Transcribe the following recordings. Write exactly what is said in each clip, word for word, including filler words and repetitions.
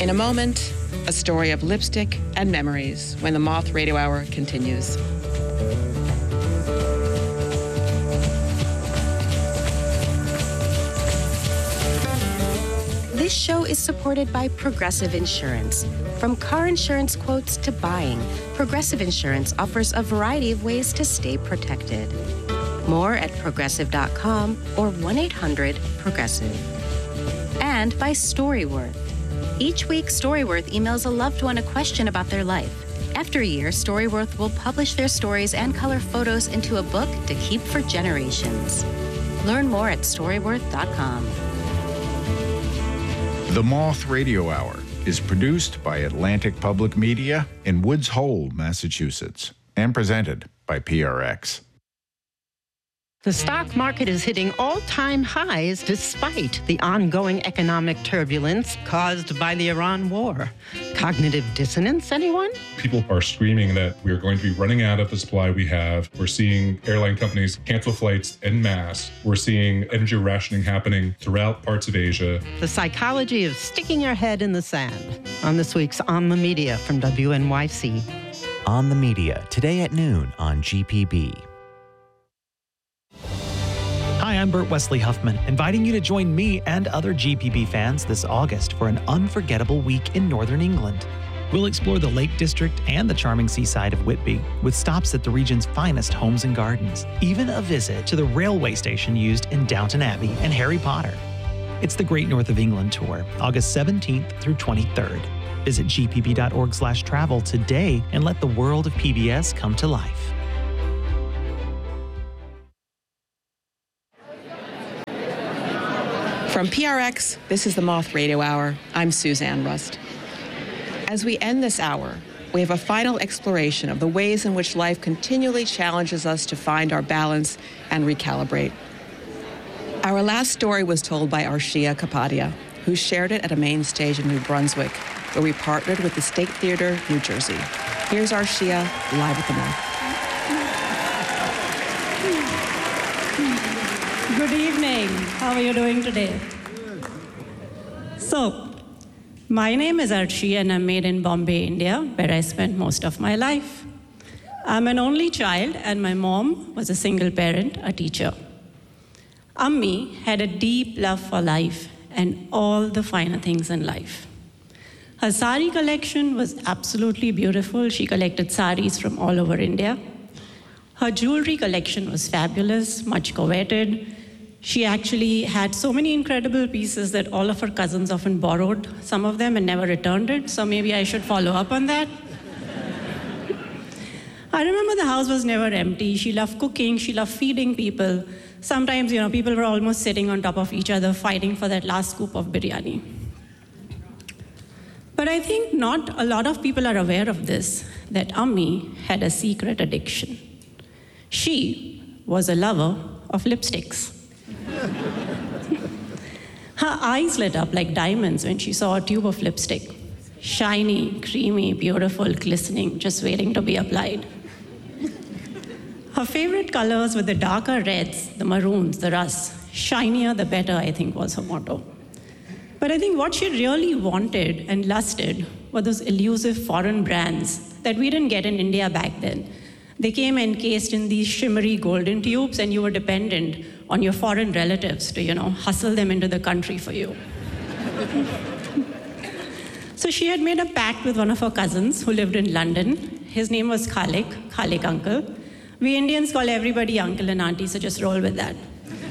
In a moment, a story of lipstick and memories when the Moth Radio Hour continues. This show is supported by Progressive Insurance. From car insurance quotes to buying, Progressive Insurance offers a variety of ways to stay protected. More at progressive dot com or one eight hundred progressive. And by Storyworth. Each week, Storyworth emails a loved one a question about their life. After a year, Storyworth will publish their stories and color photos into a book to keep for generations. Learn more at storyworth dot com. The Moth Radio Hour is produced by Atlantic Public Media in Woods Hole, Massachusetts, and presented by P R X. The stock market is hitting all-time highs despite the ongoing economic turbulence caused by the Iran war. Cognitive dissonance, anyone? People are screaming that we're going to be running out of the supply we have. We're seeing airline companies cancel flights en masse. We're seeing energy rationing happening throughout parts of Asia. The psychology of sticking your head in the sand. On this week's On the Media from W N Y C. On the Media, today at noon on G P B. Hi, I'm Bert Wesley Huffman, inviting you to join me and other G P B fans this August for an unforgettable week in Northern England. We'll explore the Lake District and the charming seaside of Whitby, with stops at the region's finest homes and gardens, even a visit to the railway station used in Downton Abbey and Harry Potter. It's the Great North of England Tour, August seventeenth through twenty-third. Visit g p b dot org slash travel today and let the world of P B S come to life. From P R X, this is the Moth Radio Hour. I'm Suzanne Rust. As we end this hour, we have a final exploration of the ways in which life continually challenges us to find our balance and recalibrate. Our last story was told by Arshia Kapadia, who shared it at a main stage in New Brunswick, where we partnered with the State Theater, New Jersey. Here's Arshia live at the Moth. Good evening. How are you doing today? So, my name is Archie and I'm made in Bombay, India, where I spent most of my life. I'm an only child and my mom was a single parent, a teacher. Ammi had a deep love for life and all the finer things in life. Her sari collection was absolutely beautiful. She collected saris from all over India. Her jewelry collection was fabulous, much coveted. She actually had so many incredible pieces that all of her cousins often borrowed some of them and never returned it, so maybe I should follow up on that. I remember the house was never empty. She loved cooking, she loved feeding people. Sometimes, you know, people were almost sitting on top of each other fighting for that last scoop of biryani. But I think not a lot of people are aware of this, that Ammi had a secret addiction. She was a lover of lipsticks. Her eyes lit up like diamonds when she saw a tube of lipstick. Shiny, creamy, beautiful, glistening, just waiting to be applied. Her favorite colors were the darker reds, the maroons, the rusts. Shinier the better, I think, was her motto. But I think what she really wanted and lusted were those elusive foreign brands that we didn't get in India back then. They came encased in these shimmery golden tubes, and you were dependent on your foreign relatives to, you know, hustle them into the country for you. So she had made a pact with one of her cousins who lived in London. His name was Khalik, Khalik uncle. We Indians call everybody uncle and auntie, so just roll with that.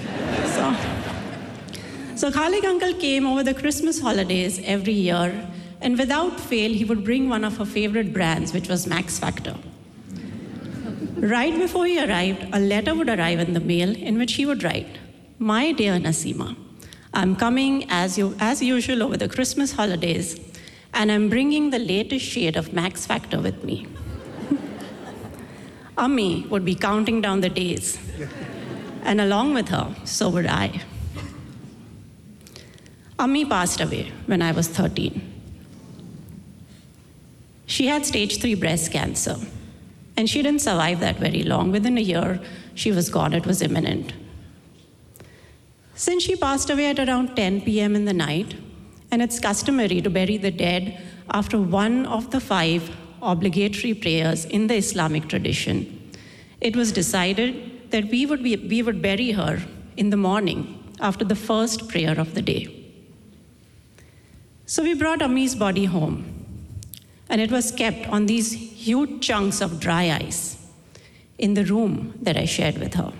So, so Khalik uncle came over the Christmas holidays every year, and without fail, he would bring one of her favorite brands, which was Max Factor. Right before he arrived, a letter would arrive in the mail in which he would write, "My dear Nasima, I'm coming as, you, as usual over the Christmas holidays, and I'm bringing the latest shade of Max Factor with me." Ammi would be counting down the days, and along with her, so would I. Ammi passed away when I was thirteen. She had stage three breast cancer. And she didn't survive that very long. Within a year, she was gone. It was imminent. Since she passed away at around ten p.m. in the night, and it's customary to bury the dead after one of the five obligatory prayers in the Islamic tradition, it was decided that we would, be, we would bury her in the morning after the first prayer of the day. So we brought Ammi's body home, and it was kept on these huge chunks of dry ice in the room that I shared with her.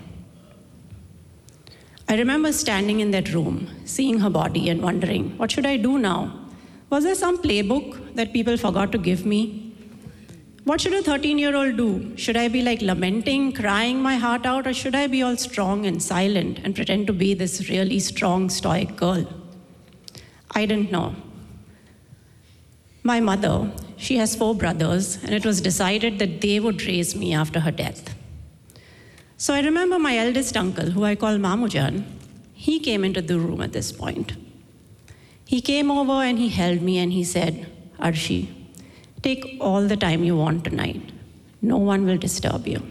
I remember standing in that room, seeing her body and wondering, what should I do now? Was there some playbook that people forgot to give me? What should a thirteen-year-old do? Should I be like lamenting, crying my heart out, or should I be all strong and silent and pretend to be this really strong, stoic girl? I didn't know. My mother, she has four brothers, and it was decided that they would raise me after her death. So I remember my eldest uncle, who I call Mamujan, he came into the room at this point. He came over and he held me and he said, Arshi, take all the time you want tonight. No one will disturb you.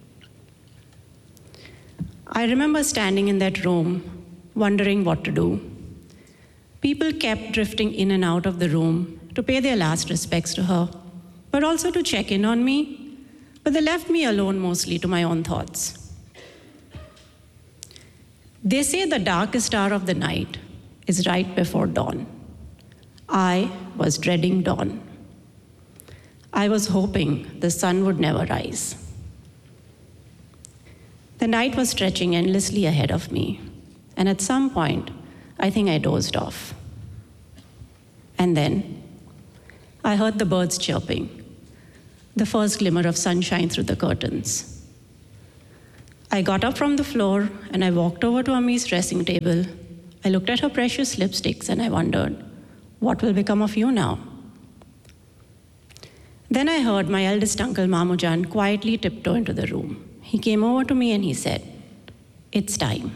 I remember standing in that room, wondering what to do. People kept drifting in and out of the room to pay their last respects to her, but also to check in on me, but they left me alone mostly to my own thoughts. They say the darkest hour of the night is right before dawn. I was dreading dawn. I was hoping the sun would never rise. The night was stretching endlessly ahead of me, and at some point, I think I dozed off. And then, I heard the birds chirping, the first glimmer of sunshine through the curtains. I got up from the floor and I walked over to Ammi's dressing table. I looked at her precious lipsticks and I wondered, what will become of you now? Then I heard my eldest uncle Mamujan quietly tiptoe into the room. He came over to me and he said, it's time.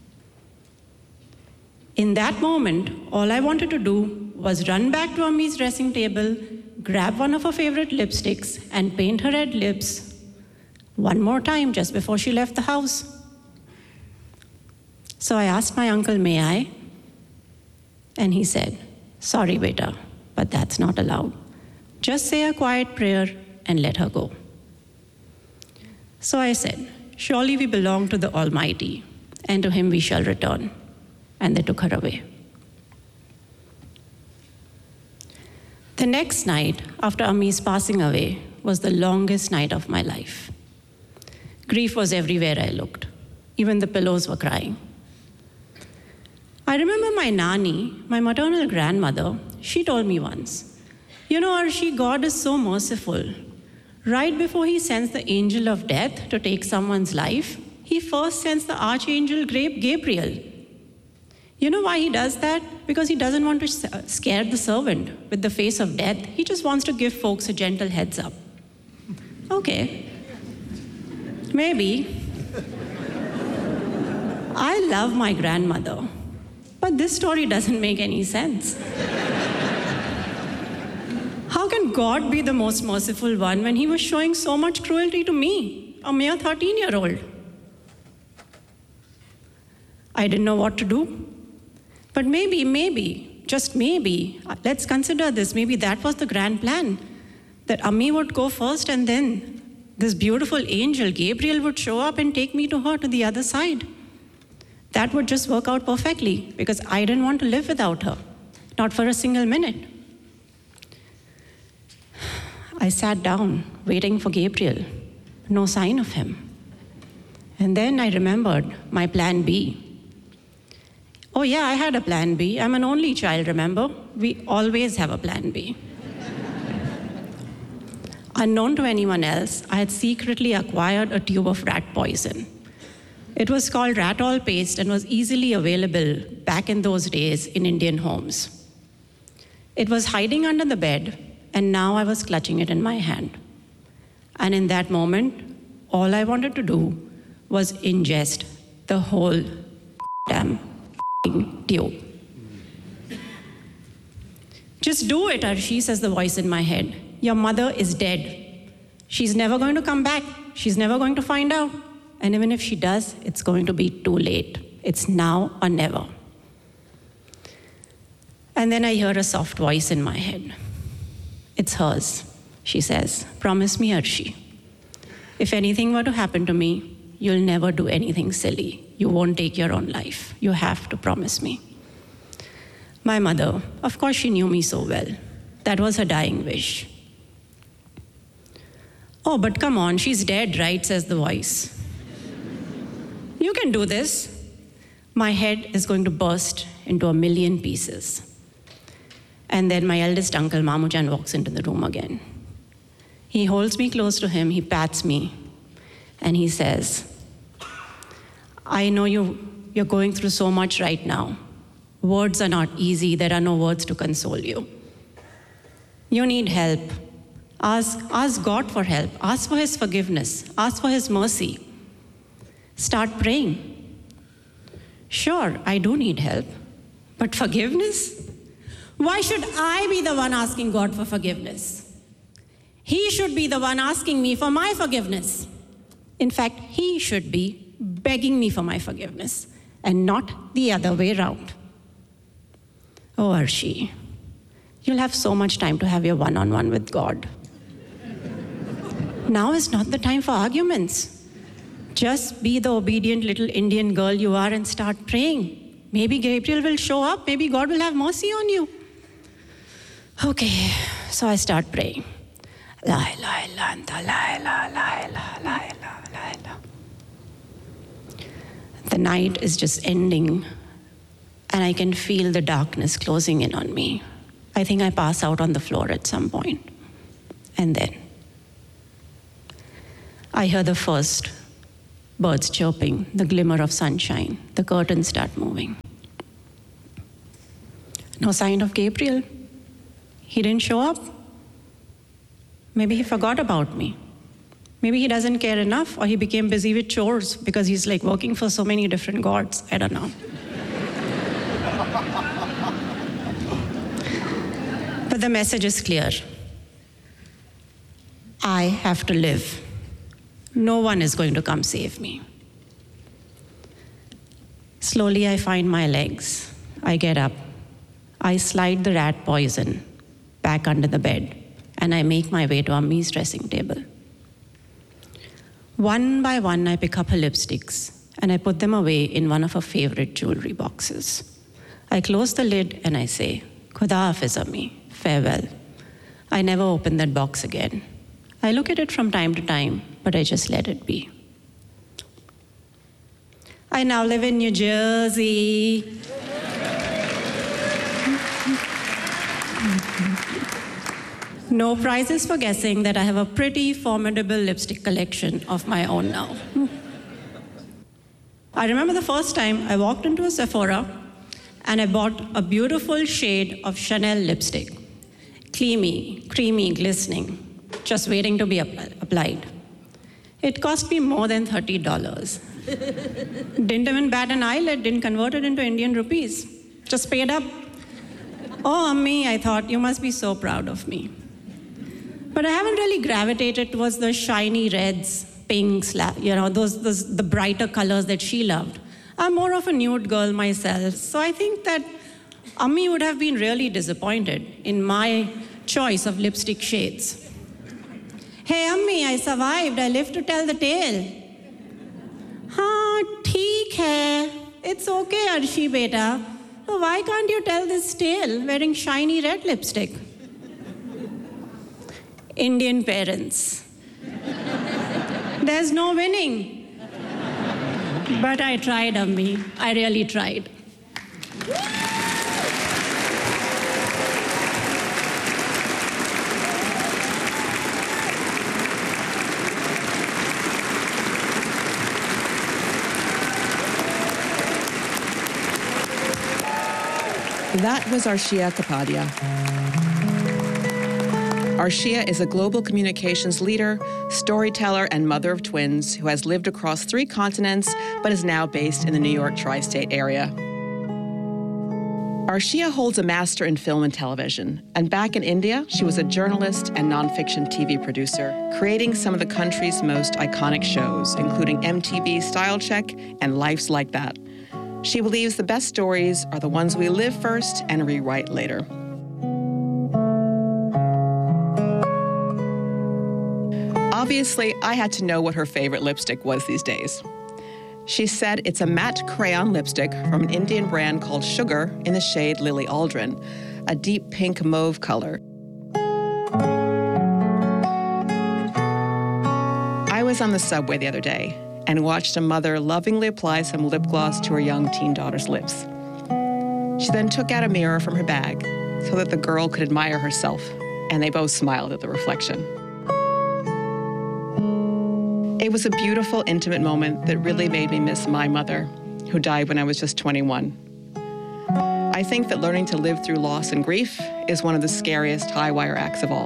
In that moment, all I wanted to do was run back to Ammi's dressing table, grab one of her favorite lipsticks, and paint her red lips one more time just before she left the house. So I asked my uncle, may I? And he said, sorry, beta, but that's not allowed. Just say a quiet prayer and let her go. So I said, surely we belong to the Almighty, and to him we shall return. And they took her away. The next night, after Ammi's passing away, was the longest night of my life. Grief was everywhere I looked. Even the pillows were crying. I remember my nani, my maternal grandmother, she told me once, you know, Arshi, God is so merciful. Right before he sends the angel of death to take someone's life, he first sends the archangel Gabriel. You know why he does that? Because he doesn't want to scare the servant with the face of death. He just wants to give folks a gentle heads up. Okay, maybe. I love my grandmother, but this story doesn't make any sense. How can God be the most merciful one when he was showing so much cruelty to me, a mere thirteen-year-old? I didn't know what to do. But maybe, maybe, just maybe, let's consider this, maybe that was the grand plan, that Ammi would go first and then this beautiful angel, Gabriel, would show up and take me to her to the other side. That would just work out perfectly because I didn't want to live without her, not for a single minute. I sat down, waiting for Gabriel, no sign of him. And then I remembered my plan B. Oh yeah, I had a plan B. I'm an only child, remember? We always have a plan B. Unknown to anyone else, I had secretly acquired a tube of rat poison. It was called Ratol paste and was easily available back in those days in Indian homes. It was hiding under the bed, and now I was clutching it in my hand. And in that moment, all I wanted to do was ingest the whole damn tube. Just do it, Arshi, says the voice in my head. Your mother is dead. She's never going to come back. She's never going to find out. And even if she does, it's going to be too late. It's now or never. And then I hear a soft voice in my head. It's hers. She says, "Promise me, Arshi, if anything were to happen to me, you'll never do anything silly. You won't take your own life. You have to promise me." My mother, of course, she knew me so well. That was her dying wish. "Oh, but come on, she's dead, right?" says the voice. "You can do this." My head is going to burst into a million pieces. And then my eldest uncle, Mamujan, walks into the room again. He holds me close to him, he pats me, and he says, "I know you, you're going through so much right now. Words are not easy. There are no words to console you. You need help. Ask, ask God for help. Ask for his forgiveness. Ask for his mercy. Start praying." Sure, I do need help, but forgiveness? Why should I be the one asking God for forgiveness? He should be the one asking me for my forgiveness. In fact, he should be begging me for my forgiveness and not the other way around. Oh, Arshi, you'll have so much time to have your one-on-one with God. Now is not the time for arguments. Just be the obedient little Indian girl you are and start praying. Maybe Gabriel will show up. Maybe God will have mercy on you. Okay, so I start praying. La ilaha illa anta, la ilaha, la ilaha, la ilaha, la ilaha. The night is just ending, and I can feel the darkness closing in on me. I think I pass out on the floor at some point. And then I hear the first birds chirping, the glimmer of sunshine, the curtains start moving. No sign of Gabriel. He didn't show up. Maybe he forgot about me. Maybe he doesn't care enough, or he became busy with chores because he's like working for so many different gods. I don't know. But the message is clear. I have to live. No one is going to come save me. Slowly, I find my legs. I get up. I slide the rat poison back under the bed, and I make my way to Ammi's dressing table. One by one, I pick up her lipsticks, and I put them away in one of her favorite jewelry boxes. I close the lid, and I say, "Khuda Hafiz, Ammi, farewell." I never open that box again. I look at it from time to time, but I just let it be. I now live in New Jersey. No prizes for guessing that I have a pretty formidable lipstick collection of my own now. I remember the first time I walked into a Sephora and I bought a beautiful shade of Chanel lipstick. Creamy, creamy, glistening, just waiting to be applied. It cost me more than thirty dollars. Didn't even bat an eyelid, didn't convert it into Indian rupees. Just paid up. Oh, Ammi, I thought, you must be so proud of me. But I haven't really gravitated towards the shiny reds, pinks, you know, those, those the brighter colors that she loved. I'm more of a nude girl myself, so I think that Ammi would have been really disappointed in my choice of lipstick shades. Hey, Ammi, I survived. I lived to tell the tale. Haan, theek hai. It's okay, Arshi beta. So why can't you tell this tale wearing shiny red lipstick? Indian parents. There's no winning. But I tried, Ammi. I really tried. That was Arshia Kapadia. Arshia is a global communications leader, storyteller, and mother of twins who has lived across three continents but is now based in the New York tri-state area. Arshia holds a master in film and television, and back in India, she was a journalist and nonfiction T V producer, creating some of the country's most iconic shows, including M T V Style Check and Life's Like That. She believes the best stories are the ones we live first and rewrite later. Obviously, I had to know what her favorite lipstick was these days. She said it's a matte crayon lipstick from an Indian brand called Sugar in the shade Lily Aldrin, a deep pink mauve color. I was on the subway the other day and watched a mother lovingly apply some lip gloss to her young teen daughter's lips. She then took out a mirror from her bag so that the girl could admire herself, and they both smiled at the reflection. It was a beautiful, intimate moment that really made me miss my mother, who died when I was just twenty-one. I think that learning to live through loss and grief is one of the scariest high-wire acts of all.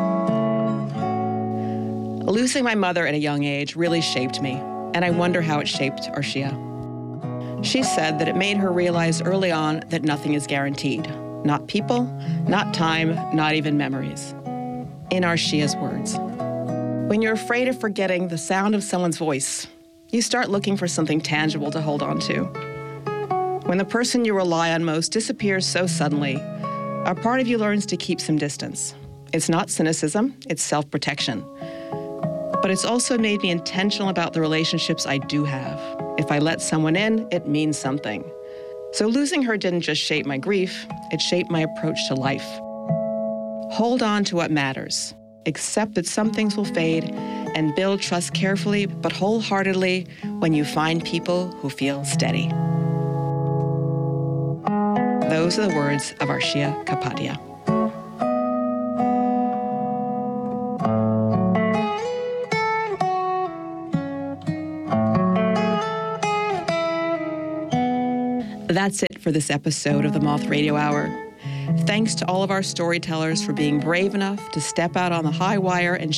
Losing my mother at a young age really shaped me, and I wonder how it shaped Arshia. She said that it made her realize early on that nothing is guaranteed. Not people, not time, not even memories. In Arshia's words, when you're afraid of forgetting the sound of someone's voice, you start looking for something tangible to hold on to. When the person you rely on most disappears so suddenly, a part of you learns to keep some distance. It's not cynicism, it's self-protection. But it's also made me intentional about the relationships I do have. If I let someone in, it means something. So losing her didn't just shape my grief, it shaped my approach to life. Hold on to what matters. Accept that some things will fade, and build trust carefully but wholeheartedly when you find people who feel steady. Those are the words of Arshia Kapadia. That's it for this episode of the Moth Radio Hour. Thanks to all of our storytellers for being brave enough to step out on the high wire and